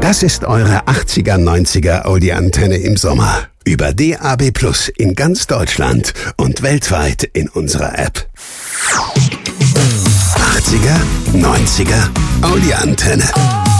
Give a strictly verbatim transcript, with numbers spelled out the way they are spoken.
Das ist eure achtziger neunziger Audi-Antenne im Sommer. Über D A B Plus in ganz Deutschland und weltweit in unserer App. achtziger neunziger Audi-Antenne.